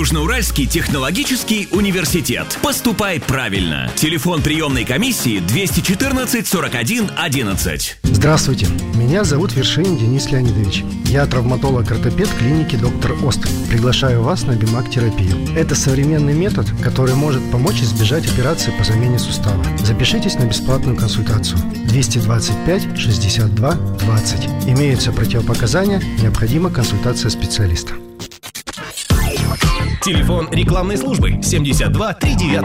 Южноуральский технологический университет. Поступай правильно. Телефон приемной комиссии 214 41 11. Здравствуйте, меня зовут Вершинин Денис Леонидович. Я травматолог-ортопед клиники «Доктор Ост». Приглашаю вас на бимаг-терапию. Это современный метод, который может помочь избежать операции по замене сустава. Запишитесь на бесплатную консультацию. 225 62 20. Имеются противопоказания, необходима консультация специалиста. Телефон рекламной службы 72 39.